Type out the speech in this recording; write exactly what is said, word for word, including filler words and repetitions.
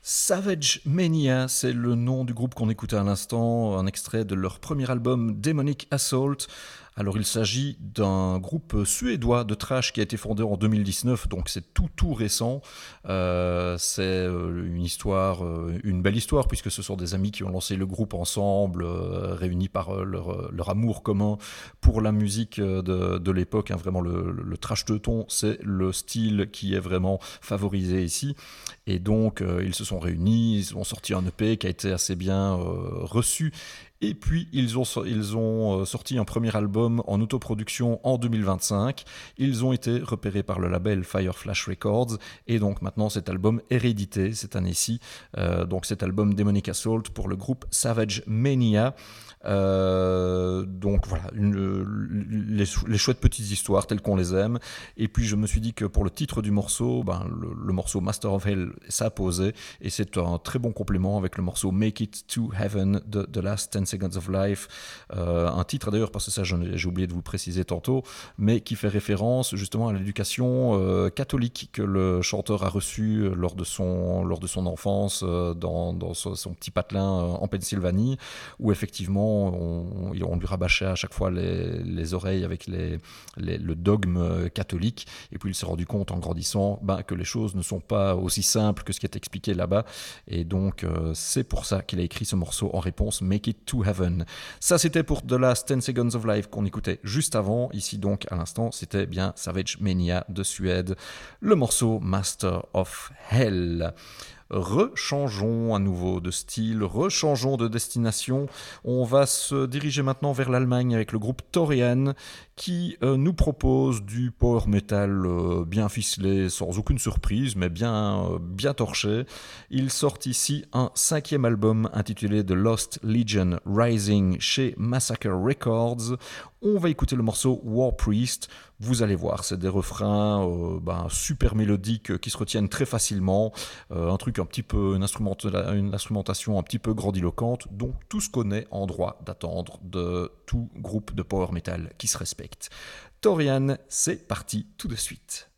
Savage Mania, c'est le nom du groupe qu'on écoutait à l'instant, un extrait de leur premier album Demonic Assault. Alors il s'agit d'un groupe suédois de thrash qui a été fondé en deux mille dix-neuf, donc c'est tout tout récent. Euh, c'est une histoire, une belle histoire, puisque ce sont des amis qui ont lancé le groupe ensemble, euh, réunis par leur, leur amour commun pour la musique de, de l'époque. Hein, vraiment le, le trash teuton, c'est le style qui est vraiment favorisé ici. Et donc euh, ils se sont réunis, ils ont sorti un E P qui a été assez bien euh, reçu. Et puis, ils ont, ils ont sorti un premier album en autoproduction en deux mille vingt-cinq. Ils ont été repérés par le label Fireflash Records. Et donc, maintenant, cet album est réédité cette année-ci. Euh, donc, cet album Demonic Assault pour le groupe Savage Mania. Euh, donc voilà, une, les, les chouettes petites histoires telles qu'on les aime. Et puis je me suis dit que pour le titre du morceau, ben, le, le morceau Master of Hell s'imposait, et c'est un très bon complément avec le morceau Make It to Heaven de The Last ten Seconds of Life, euh, un titre d'ailleurs, parce que ça j'ai oublié de vous le préciser tantôt, mais qui fait référence justement à l'éducation euh, catholique que le chanteur a reçue lors de son, lors de son enfance euh, dans, dans son, son petit patelin euh, en Pennsylvanie, où effectivement On, on lui rabâchait à chaque fois les, les oreilles avec les, les, le dogme catholique, et puis il s'est rendu compte en grandissant ben, que les choses ne sont pas aussi simples que ce qui est expliqué là-bas, et donc euh, c'est pour ça qu'il a écrit ce morceau en réponse, Make It to Heaven. Ça c'était pour The Last ten Seconds of Life qu'on écoutait juste avant. Ici donc à l'instant c'était bien Savage Mania de Suède, le morceau Master of Hell. Rechangeons à nouveau de style, rechangeons de destination. On va se diriger maintenant vers l'Allemagne avec le groupe Torian qui euh, nous propose du power metal euh, bien ficelé, sans aucune surprise, mais bien, euh, bien torché. Ils sortent ici un cinquième album intitulé The Lost Legion Rising chez Massacre Records. On va écouter le morceau War Priest. Vous allez voir, c'est des refrains euh, ben, super mélodiques qui se retiennent très facilement, euh, un truc un petit peu, une, instrumenta- une instrumentation un petit peu grandiloquente, donc tout ce qu'on est en droit d'attendre de tout groupe de power metal qui se respecte. Torian, c'est parti tout de suite.